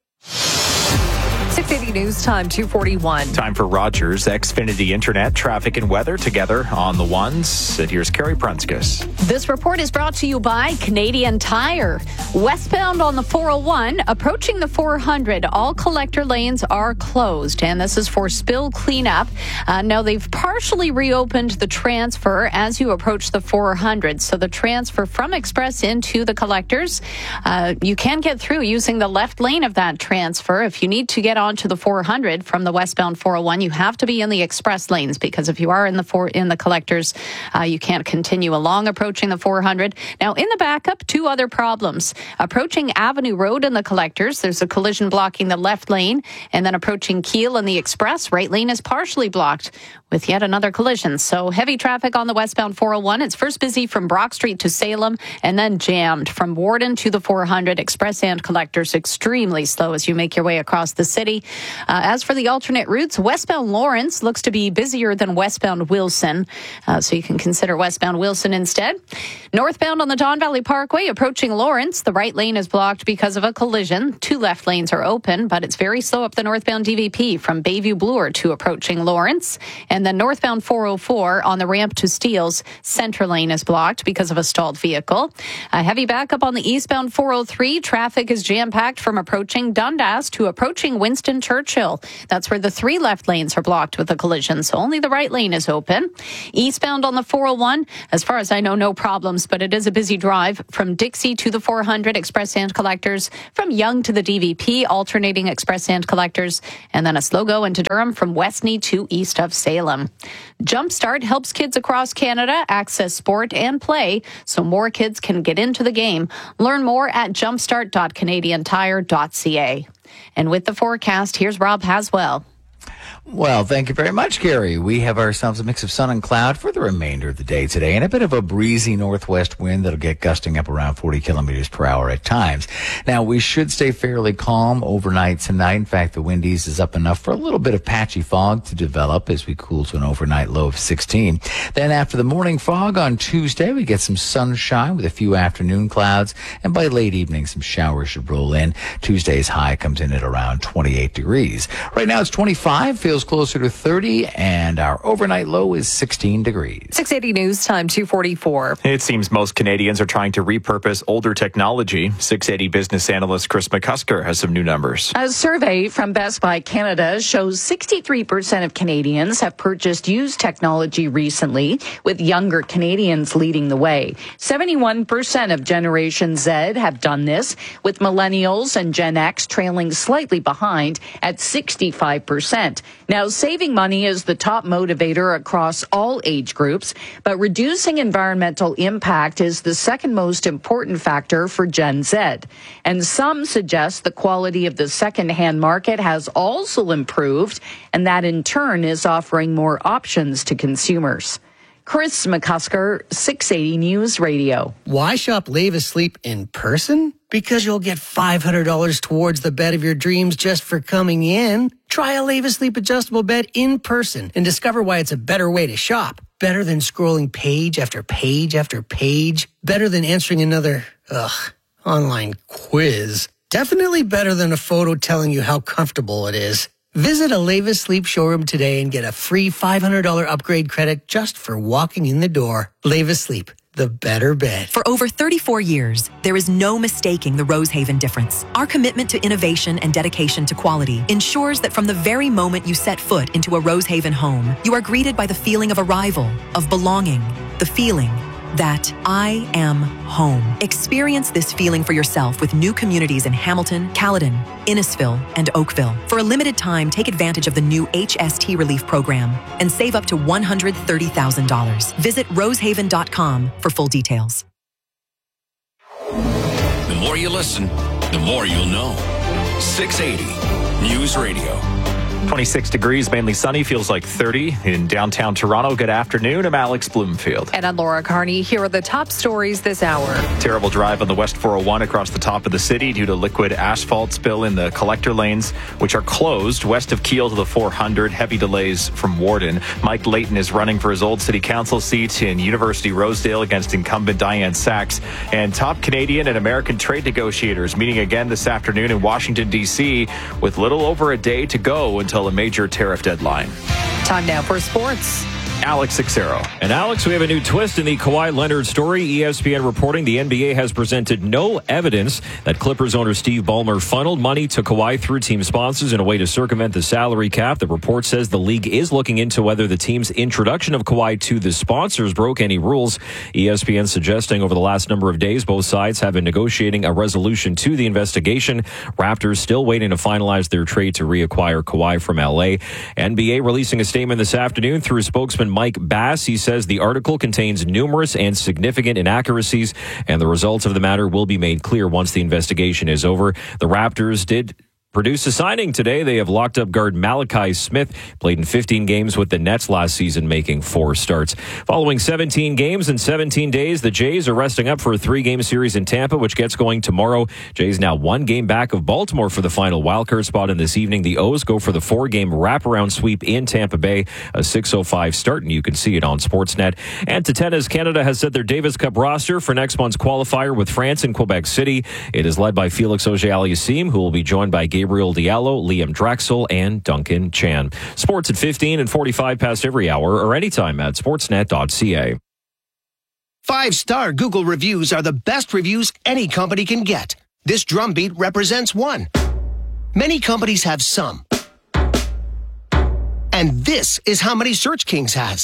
680 News Time, 2:41. Time for Rogers Xfinity Internet, traffic and weather together on the ones. And here's Carrie Prunskis. This report is brought to you by Canadian Tire. Westbound on the 401, approaching the 400, all collector lanes are closed. And this is for spill cleanup. Now, they've partially reopened the transfer as you approach the 400. So the transfer from Express into the collectors, you can get through using the left lane of that transfer. If you need to get onto the 400 from the westbound 401, you have to be in the express lanes, because if you are in the collectors, you can't continue along approaching the 400. Now, in the backup, two other problems. Approaching Avenue Road in the collectors, there's a collision blocking the left lane, and then approaching Keele in the express, right lane is partially blocked with yet another collision. So heavy traffic on the westbound 401. It's first busy from Brock Street to Salem, and then jammed from Warden to the 400. Express and collectors extremely slow as you make your way across the city. As for the alternate routes, westbound Lawrence looks to be busier than westbound Wilson, so you can consider westbound Wilson instead. Northbound on the Don Valley Parkway, approaching Lawrence, the right lane is blocked because of a collision. Two left lanes are open, but it's very slow up the northbound DVP from Bayview Bloor to approaching Lawrence. And then northbound 404 on the ramp to Steeles, center lane is blocked because of a stalled vehicle. A heavy backup on the eastbound 403. Traffic is jam-packed from approaching Dundas to approaching Winston Churchill. That's where the three left lanes are blocked with a collision, so only the right lane is open. Eastbound on the 401, as far as I know, no problems, but it is a busy drive from Dixie to the 400, express and collectors, from Young to the DVP, alternating express and collectors, and then a slow go into Durham from Westney to east of Salem. Jumpstart helps kids across Canada access sport and play so more kids can get into the game. Learn more at jumpstart.canadiantire.ca. And with the forecast, here's Rob Haswell. Well, thank you very much, Gary. We have ourselves a mix of sun and cloud for the remainder of the day today, and a bit of a breezy northwest wind that'll get gusting up around 40 kilometers per hour at times. Now, we should stay fairly calm overnight tonight. In fact, the wind eases up enough for a little bit of patchy fog to develop as we cool to an overnight low of 16. Then after the morning fog on Tuesday, we get some sunshine with a few afternoon clouds, and by late evening, some showers should roll in. Tuesday's high comes in at around 28 degrees. Right now, it's 25, feels closer to 30, and our overnight low is 16 degrees. 680 News Time, 2:44. It seems most Canadians are trying to repurpose older technology. 680 business analyst Chris McCusker has some new numbers. A survey from Best Buy Canada shows 63% of Canadians have purchased used technology recently, with younger Canadians leading the way. 71% of Generation Z have done this, with millennials and Gen X trailing slightly behind at 65%. Now, saving money is the top motivator across all age groups, but reducing environmental impact is the second most important factor for Gen Z. And some suggest the quality of the second-hand market has also improved, and that in turn is offering more options to consumers. Chris McCusker, 680 News Radio. Why shop Levis Sleep in person? Because you'll get $500 towards the bed of your dreams just for coming in. Try a Levis Sleep adjustable bed in person and discover why it's a better way to shop. Better than scrolling page after page after page. Better than answering another, online quiz. Definitely better than a photo telling you how comfortable it is. Visit a Levis Sleep showroom today and get a free $500 upgrade credit just for walking in the door. Levis Sleep, the better bed. For over 34 years, there is no mistaking the Rosehaven difference. Our commitment to innovation and dedication to quality ensures that from the very moment you set foot into a Rosehaven home, you are greeted by the feeling of arrival, of belonging, the feeling that I am home. Experience this feeling for yourself with new communities in Hamilton, Caledon, Innisfil, and Oakville. For a limited time, take advantage of the new HST Relief Program and save up to $130,000. Visit rosehaven.com for full details. The more you listen, the more you'll know. 680 News Radio. 26 degrees, mainly sunny, feels like 30 in downtown Toronto. Good afternoon. I'm Alex Bloomfield. And I'm Laura Carney. Here are the top stories this hour. Terrible drive on the West 401 across the top of the city due to liquid asphalt spill in the collector lanes, which are closed west of Keele to the 400. Heavy delays from Warden. Mike Layton is running for his old city council seat in University Rosedale against incumbent Diane Sachs. And top Canadian and American trade negotiators meeting again this afternoon in Washington, D.C. with little over a day to go until a major tariff deadline. Time now for sports. Alex Sixero. And Alex, we have a new twist in the Kawhi Leonard story. ESPN reporting the NBA has presented no evidence that Clippers owner Steve Ballmer funneled money to Kawhi through team sponsors in a way to circumvent the salary cap. The report says the league is looking into whether the team's introduction of Kawhi to the sponsors broke any rules. ESPN suggesting over the last number of days, both sides have been negotiating a resolution to the investigation. Raptors still waiting to finalize their trade to reacquire Kawhi from LA. NBA releasing a statement this afternoon through spokesman Mike Bass. He says the article contains numerous and significant inaccuracies, and the results of the matter will be made clear once the investigation is over. The Raptors did produce a signing today. They have locked up guard Malachi Smith, played in 15 games with the Nets last season, making 4 starts. Following 17 games in 17 days, the Jays are resting up for a 3-game series in Tampa, which gets going tomorrow. Jays now 1 game back of Baltimore for the final wildcard spot, and this evening the O's go for the 4-game wraparound sweep in Tampa Bay, a 6:05 start, and you can see it on Sportsnet. And to tennis, Canada has set their Davis Cup roster for next month's qualifier with France in Quebec City. It is led by Felix Auger-Aliassime, who will be joined by Gabriel Diallo, Liam Drexel, and Duncan Chan. Sports at 15 and 45 past every hour or anytime at sportsnet.ca. 5-star Google reviews are the best reviews any company can get. This drumbeat represents one. Many companies have some. And this is how many Search Kings has.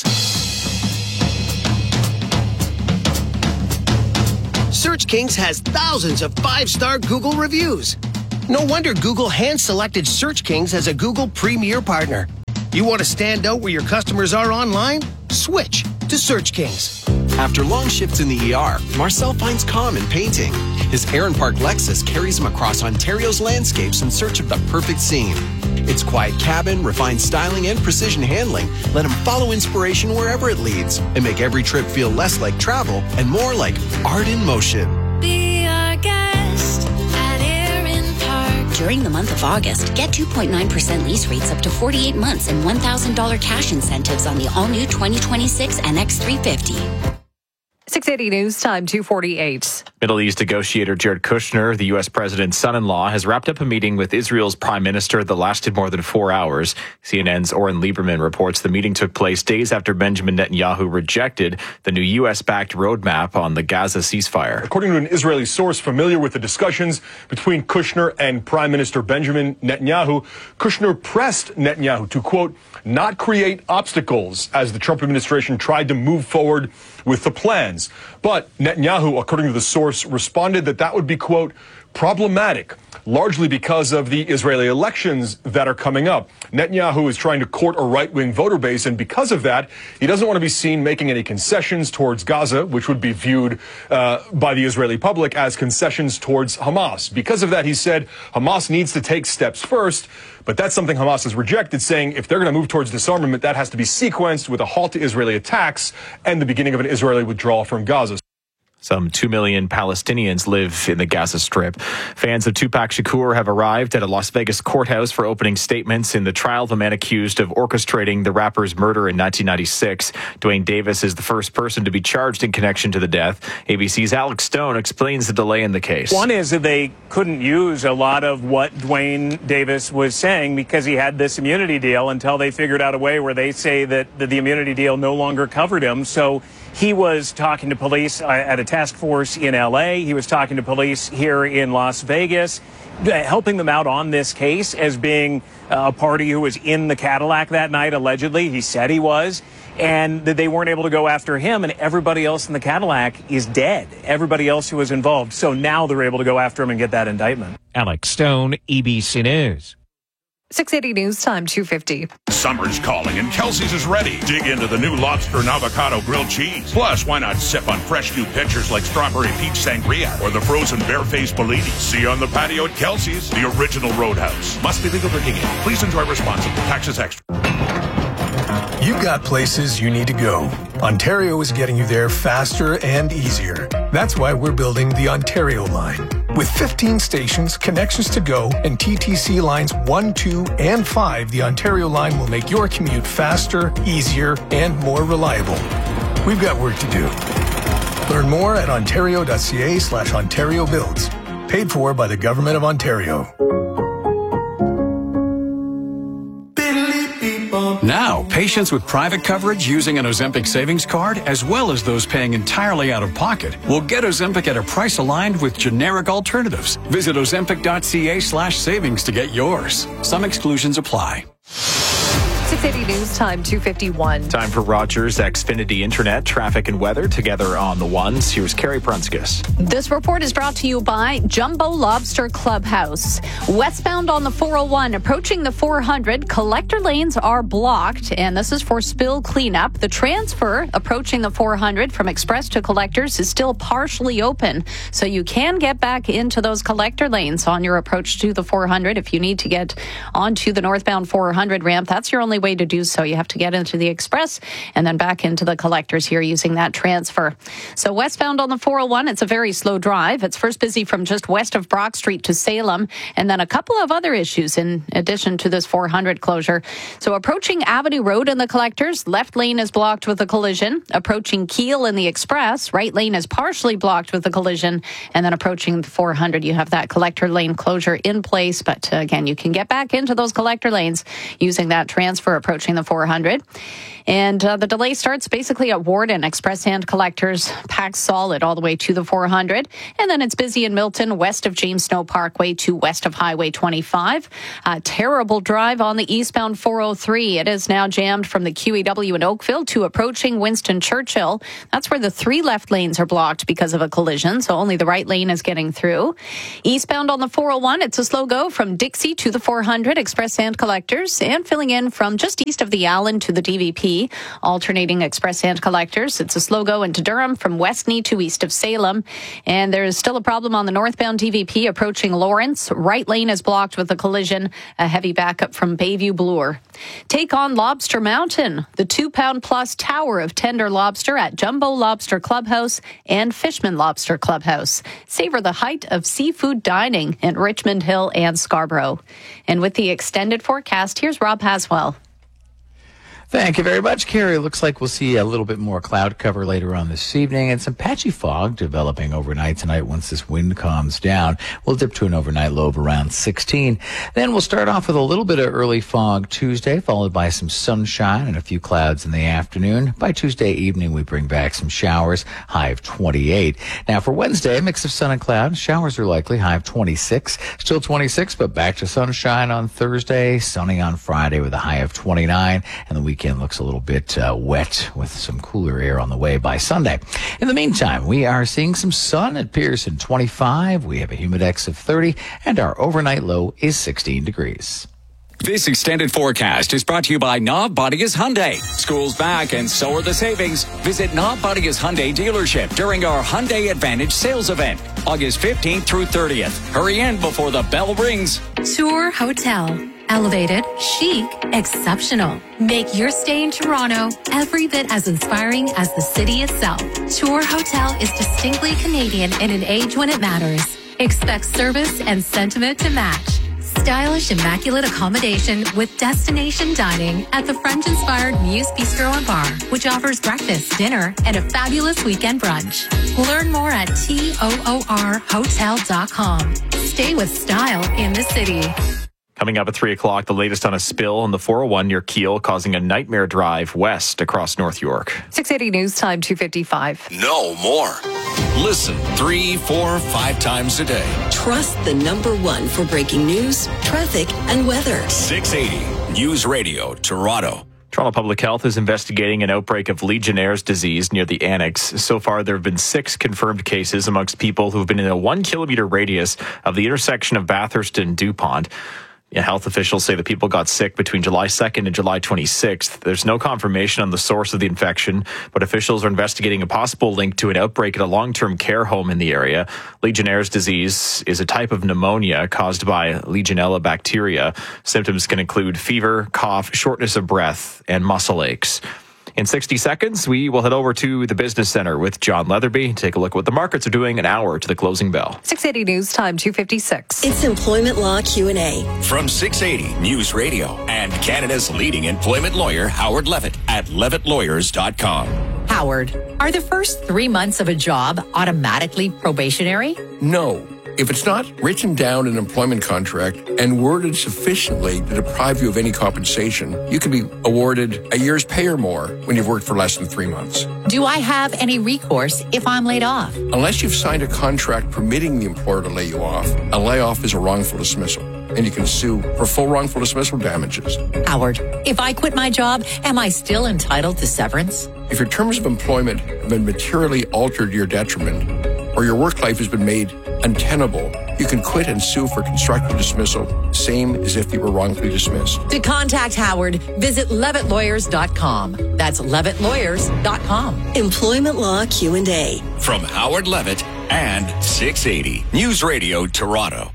Search Kings has thousands of 5-star Google reviews. No wonder Google hand-selected Search Kings as a Google Premier Partner. You want to stand out where your customers are online? Switch to Search Kings. After long shifts in the ER, Marcel finds calm in painting. His Heron Park Lexus carries him across Ontario's landscapes in search of the perfect scene. Its quiet cabin, refined styling, and precision handling let him follow inspiration wherever it leads and make every trip feel less like travel and more like art in motion. Be our guest at Heron Park. During the month of August, get 2.9% lease rates up to 48 months and $1,000 cash incentives on the all-new 2026 NX350. 680 News Time, 2:48. Middle East negotiator Jared Kushner, the U.S. president's son-in-law, has wrapped up a meeting with Israel's prime minister that lasted more than 4 hours. CNN's Oren Lieberman reports the meeting took place days after Benjamin Netanyahu rejected the new U.S.-backed roadmap on the Gaza ceasefire. According to an Israeli source familiar with the discussions between Kushner and Prime Minister Benjamin Netanyahu, Kushner pressed Netanyahu to, quote, not create obstacles as the Trump administration tried to move forward with the plans. But Netanyahu, according to the source, responded that would be, quote, problematic, largely because of the Israeli elections that are coming up. Netanyahu is trying to court a right-wing voter base, and because of that, he doesn't want to be seen making any concessions towards Gaza, which would be viewed by the Israeli public as concessions towards Hamas. Because of that, he said Hamas needs to take steps first, but that's something Hamas has rejected, saying if they're going to move towards disarmament, that has to be sequenced with a halt to Israeli attacks and the beginning of an Israeli withdrawal from Gaza. Some 2 million Palestinians live in the Gaza Strip. Fans of Tupac Shakur have arrived at a Las Vegas courthouse for opening statements in the trial of a man accused of orchestrating the rapper's murder in 1996. Dwayne Davis is the first person to be charged in connection to the death. ABC's Alex Stone explains the delay in the case. One is that they couldn't use a lot of what Dwayne Davis was saying because he had this immunity deal until they figured out a way where they say that the immunity deal no longer covered him. So he was talking to police at a task force in L.A. He was talking to police here in Las Vegas, helping them out on this case as being a party who was in the Cadillac that night, allegedly. He said he was, and that they weren't able to go after him, and everybody else in the Cadillac is dead, everybody else who was involved. So now they're able to go after him and get that indictment. Alex Stone, ABC News. 680 News Time, 2:50. Summer's calling and Kelsey's is ready. Dig into the new lobster and avocado grilled cheese. Plus, why not sip on fresh new pitchers like strawberry peach sangria or the frozen barefaced Bellini? See you on the patio at Kelsey's, the original Roadhouse. Must be legal drinking age. Please enjoy responsibly. Taxes extra. You've got places you need to go. Ontario is getting you there faster and easier. That's why we're building the Ontario line. With 15 stations, connections to go, and TTC lines 1, 2, and 5, the Ontario line will make your commute faster, easier, and more reliable. We've got work to do. Learn more at ontario.ca/Ontario Builds. Paid for by the Government of Ontario. Now, patients with private coverage using an Ozempic savings card, as well as those paying entirely out of pocket, will get Ozempic at a price aligned with generic alternatives. Visit ozempic.ca/savings to get yours. Some exclusions apply. 680 News Time, 2:51. Time for Rogers Xfinity Internet, traffic and weather together on the ones. Here's Carrie Prunskis. This report is brought to you by Jumbo Lobster Clubhouse. Westbound on the 401, approaching the 400, collector lanes are blocked, and this is for spill cleanup. The transfer approaching the 400 from express to collectors is still partially open, so you can get back into those collector lanes on your approach to the 400. If you need to get onto the northbound 400 ramp, that's your only way to do so. You have to get into the express and then back into the collectors here using that transfer. So westbound on the 401, it's a very slow drive. It's first busy from just west of Brock Street to Salem, and then a couple of other issues in addition to this 400 closure. So approaching Avenue Road in the collectors, left lane is blocked with a collision. Approaching Keele in the express, right lane is partially blocked with a collision. And then approaching the 400, you have that collector lane closure in place. But again, you can get back into those collector lanes using that transfer approaching the 400. And the delay starts basically at Warden. Express hand collectors packed solid all the way to the 400. And then it's busy in Milton, west of James Snow Parkway to west of Highway 25. A terrible drive on the eastbound 403. It is now jammed from the QEW in Oakville to approaching Winston Churchill. That's where the 3 left lanes are blocked because of a collision, so only the right lane is getting through. Eastbound on the 401, it's a slow go from Dixie to the 400. Express hand collectors and filling in from just east of the Allen to the DVP. Alternating express hand collectors. It's a slow go into Durham from Westney to east of Salem. And there is still a problem on the northbound DVP approaching Lawrence. Right lane is blocked with a collision. A heavy backup from Bayview Bloor. Take on Lobster Mountain, the 2-pound-plus tower of tender lobster at Jumbo Lobster Clubhouse and Fishman Lobster Clubhouse. Savor the height of seafood dining in Richmond Hill and Scarborough. And with the extended forecast, here's Rob Haswell. Thank you very much, Carrie. Looks like we'll see a little bit more cloud cover later on this evening and some patchy fog developing overnight tonight once this wind calms down. We'll dip to an overnight low of around 16. Then we'll start off with a little bit of early fog Tuesday, followed by some sunshine and a few clouds in the afternoon. By Tuesday evening, we bring back some showers, high of 28. Now for Wednesday, a mix of sun and cloud. Showers are likely, high of 26. Still 26, but back to sunshine on Thursday, sunny on Friday with a high of 29, and the weekend looks a little bit wet with some cooler air on the way by Sunday. In the meantime, we are seeing some sun at Pearson, 25. We have a humidex of 30, and our overnight low is 16 degrees. This extended forecast is brought to you by Knob Bodias Hyundai. School's back and so are the savings. Visit Knob Bodias Hyundai dealership during our Hyundai Advantage sales event, August 15th through 30th. Hurry in before the bell rings. Tour Hotel. Elevated, chic, exceptional. Make your stay in Toronto every bit as inspiring as the city itself. Tour Hotel is distinctly Canadian in an age when it matters. Expect service and sentiment to match. Stylish, immaculate accommodation with destination dining at the French-inspired Muse Bistro and Bar, which offers breakfast, dinner, and a fabulous weekend brunch. Learn more at toorhotel.com. Stay with style in the city. Coming up at 3 o'clock, the latest on a spill on the 401 near Keele, causing a nightmare drive west across North York. 680 News Time, 2:55. No more. Listen 3, 4, 5 times a day. Trust the #1 for breaking news, traffic, and weather. 680 News Radio, Toronto. Toronto Public Health is investigating an outbreak of Legionnaire's disease near the Annex. So far, there have been 6 confirmed cases amongst people who have been in a 1-kilometer radius of the intersection of Bathurst and DuPont. Health officials say the people got sick between July 2nd and July 26th. There's no confirmation on the source of the infection, but officials are investigating a possible link to an outbreak at a long-term care home in the area. Legionnaire's disease is a type of pneumonia caused by Legionella bacteria. Symptoms can include fever, cough, shortness of breath, and muscle aches. In 60 seconds, we will head over to the Business Center with John Leatherby. Take a look at what the markets are doing an hour to the closing bell. 680 News Time, 2:56. It's Employment Law Q&A. From 680 News Radio and Canada's leading employment lawyer, Howard Levitt at levittlawyers.com. Howard, are the first 3 months of a job automatically probationary? No. If it's not written down in an employment contract and worded sufficiently to deprive you of any compensation, you can be awarded a year's pay or more when you've worked for less than 3 months. Do I have any recourse if I'm laid off? Unless you've signed a contract permitting the employer to lay you off, a layoff is a wrongful dismissal, and you can sue for full wrongful dismissal damages. Howard, if I quit my job, am I still entitled to severance? If your terms of employment have been materially altered to your detriment, or your work life has been made untenable, you can quit and sue for constructive dismissal, same as if you were wrongfully dismissed. To contact Howard, visit levittlawyers.com. That's levittlawyers.com. Employment Law Q&A. From Howard Levitt and 680 News Radio Toronto.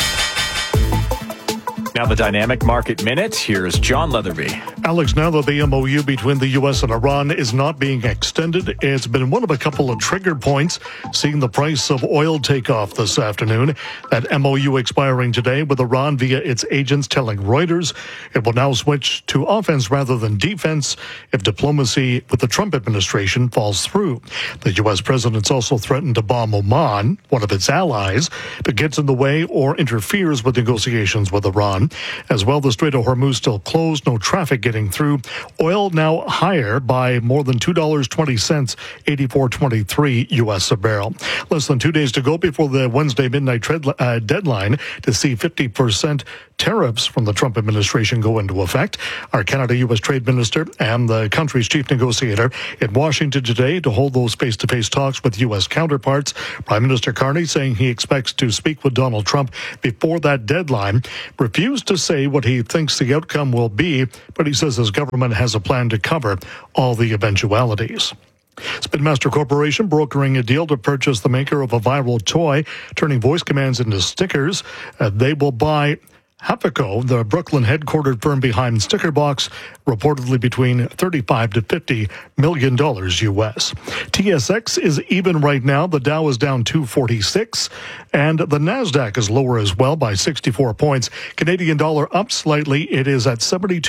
Now the Dynamic Market Minute. Here's John Leatherby. Alex, now that the MOU between the U.S. and Iran is not being extended, it's been one of a couple of trigger points, seeing the price of oil take off this afternoon. That MOU expiring today with Iran via its agents telling Reuters it will now switch to offense rather than defense if diplomacy with the Trump administration falls through. The U.S. president's also threatened to bomb Oman, one of its allies, if it gets in the way or interferes with negotiations with Iran. As well, the Strait of Hormuz still closed, no traffic getting through. Oil now higher by more than $2.20, $84.23 U.S. a barrel. Less than 2 days to go before the Wednesday midnight deadline to see 50% tariffs from the Trump administration go into effect. Our Canada-U.S. trade minister and the country's chief negotiator in Washington today to hold those face-to-face talks with U.S. counterparts. Prime Minister Carney saying he expects to speak with Donald Trump before that deadline. Refused to say what he thinks the outcome will be, but he says his government has a plan to cover all the eventualities. Spin Master Corporation brokering a deal to purchase the maker of a viral toy, turning voice commands into stickers. They will buy Hapico, the Brooklyn headquartered firm behind Stickerbox, reportedly between $35 to $50 million U.S. TSX is even right now. The Dow is down 246, and the Nasdaq is lower as well by 64 points. Canadian dollar up slightly. It is at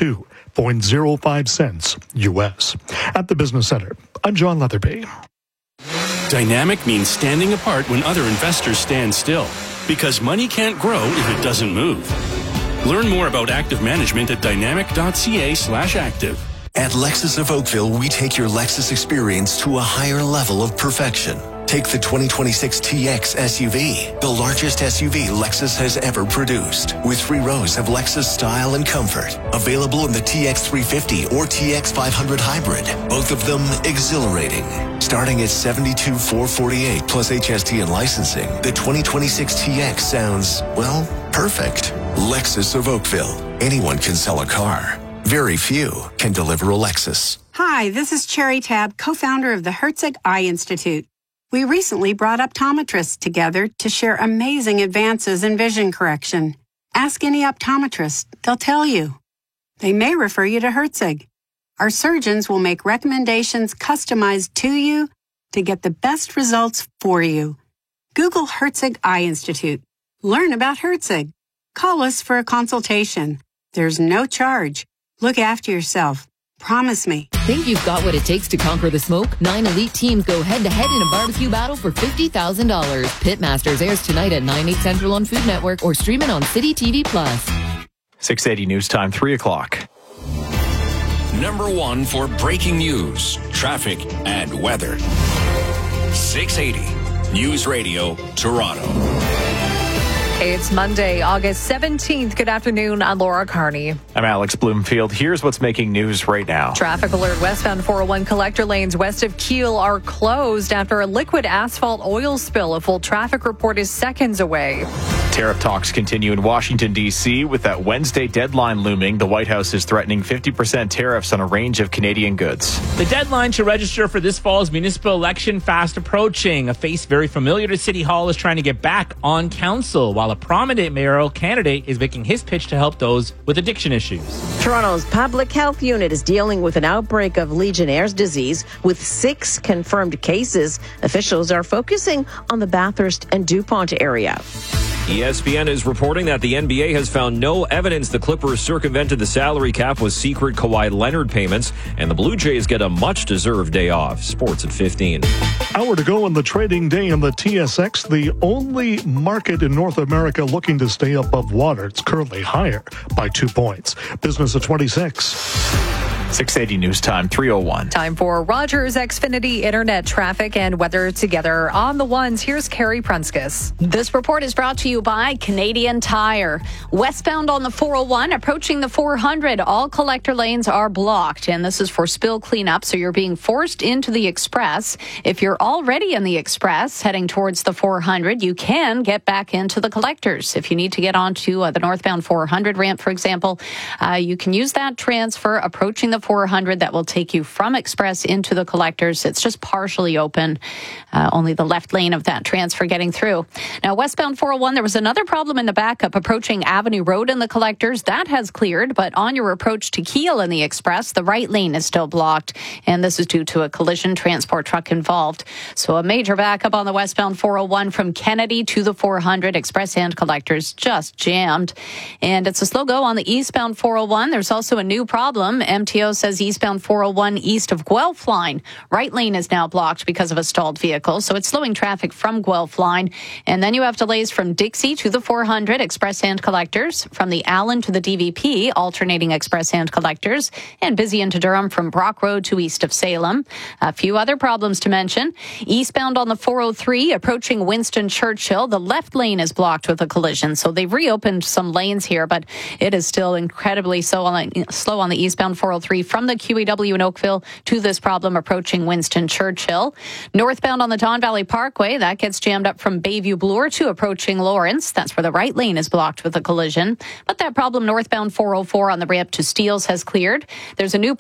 72.05 cents U.S. At the Business Center, I'm John Leatherby. Dynamic means standing apart when other investors stand still, because money can't grow if it doesn't move. Learn more about active management at dynamic.ca/active. At Lexus of Oakville, we take your Lexus experience to a higher level of perfection. Take the 2026 TX SUV, the largest SUV Lexus has ever produced, with 3 rows of Lexus style and comfort. Available in the TX 350 or TX 500 hybrid, both of them exhilarating. Starting at $72,448 plus HST and licensing, the 2026 TX sounds, well, perfect. Lexus of Oakville. Anyone can sell a car. Very few can deliver a Lexus. Hi, this is Cherry Tab, co-founder of the Herzig Eye Institute. We recently brought optometrists together to share amazing advances in vision correction. Ask any optometrist, they'll tell you. They may refer you to Herzig. Our surgeons will make recommendations customized to you to get the best results for you. Google Herzig Eye Institute. Learn about Herzig. Call us for a consultation. There's no charge. Look after yourself. Promise me. Think you've got what it takes to conquer the smoke? 9 elite teams go head-to-head in a barbecue battle for $50,000. Pitmasters airs tonight at 9, 8 Central on Food Network or stream it on City TV+. 680 News Time, 3 o'clock. Number 1 for breaking news, traffic, and weather. 680 News Radio Toronto. It's Monday, August 17th. Good afternoon. I'm Laura Carney. I'm Alex Bloomfield. Here's what's making news right now. Traffic alert. Westbound 401 collector lanes west of Kiel are closed after a liquid asphalt oil spill. A full traffic report is seconds away. Tariff talks continue in Washington, D.C. With that Wednesday deadline looming, the White House is threatening 50% tariffs on a range of Canadian goods. The deadline to register for this fall's municipal election fast approaching. A face very familiar to City Hall is trying to get back on council, while a prominent mayoral candidate is making his pitch to help those with addiction issues. Toronto's public health unit is dealing with an outbreak of Legionnaire's disease with 6 confirmed cases. Officials are focusing on the Bathurst and DuPont area. ESPN is reporting that the NBA has found no evidence the Clippers circumvented the salary cap with secret Kawhi Leonard payments, and the Blue Jays get a much-deserved day off. Sports at 15. Hour to go on the trading day in the TSX, the only market in North America looking to stay above water. It's currently higher by 2 points. Business at 26. 680 news time, 3:01. Time for Rogers Xfinity Internet traffic and weather together on the ones. Here's Carrie Prunskis. This report is brought to you by Canadian Tire. Westbound on the 401, approaching the 400, all collector lanes are blocked, and this is for spill cleanup, so you're being forced into the Express. If you're already in the Express heading towards the 400, you can get back into the collectors. If you need to get onto the northbound 400 ramp, for example, you can use that transfer approaching the 400 that will take you from Express into the collectors. It's just partially open, only the left lane of that transfer getting through. Now, westbound 401, there was another problem in the backup approaching Avenue Road in the collectors. That has cleared, but on your approach to Kiel in the Express, the right lane is still blocked, and this is due to a collision, transport truck involved. So a major backup on the westbound 401 from Kennedy to the 400, Express and collectors just jammed. And it's a slow go on the eastbound 401. There's also a new problem. MTO says eastbound 401 east of Guelph line. Right lane is now blocked because of a stalled vehicle, so it's slowing traffic from Guelph line. And then you have delays from Dixie to the 400, Express and collectors. From the Allen to the DVP, alternating Express and collectors. And busy into Durham from Brock Road to east of Salem. A few other problems to mention. Eastbound on the 403, approaching Winston Churchill, the left lane is blocked with a collision. So they've reopened some lanes here, but it is still incredibly slow on the eastbound 403 from the QEW in Oakville to this problem approaching Winston Churchill. Northbound on the Don Valley Parkway, that gets jammed up from Bayview Bloor to approaching Lawrence. That's where the right lane is blocked with a collision. But that problem northbound 404 on the ramp to Steeles has cleared. There's a new